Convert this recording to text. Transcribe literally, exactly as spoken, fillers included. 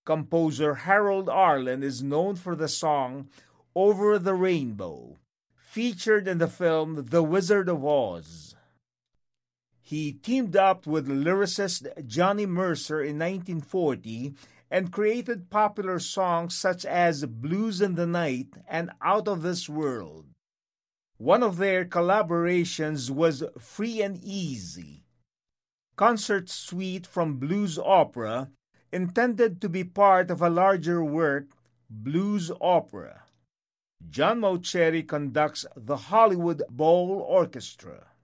Composer Harold Arlen is known for the song Over the Rainbow, featured in the film The Wizard of Oz. He teamed up with lyricist Johnny Mercer in nineteen forty and created popular songs such as Blues in the Night and Out of This World. One of their collaborations was Free and Easy, concert suite from blues opera intended to be part of a larger work, Blues Opera. John Mauceri conducts the Hollywood Bowl Orchestra.